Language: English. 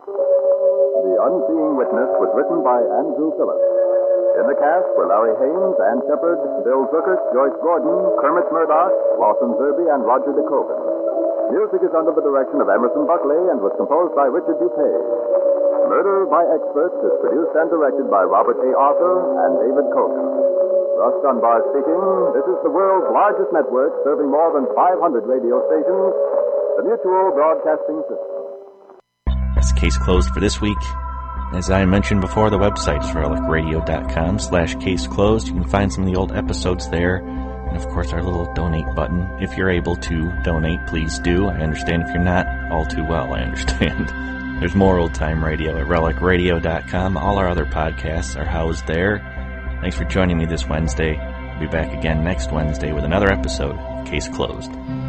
The Unseeing Witness was written by Andrew Phillips. In the cast were Larry Haynes, Ann Shepard, Bill Zuckert, Joyce Gordon, Kermit Murdoch, Lawson Zerbe, and Roger DeCoven. Music is under the direction of Emerson Buckley and was composed by Richard DuPage. Murder by Experts is produced and directed by Robert A. Arthur and David Kogan. Russ Dunbar speaking. This is the world's largest network serving more than 500 radio stations, the Mutual Broadcasting System. That's case closed for this week. As I mentioned before, the website is relicradio.com/case closed. You can find some of the old episodes there. And, of course, our little donate button. If you're able to donate, please do. I understand if you're not, all too well, I understand. There's more old-time radio at relicradio.com. All our other podcasts are housed there. Thanks for joining me this Wednesday. We'll be back again next Wednesday with another episode of Case Closed.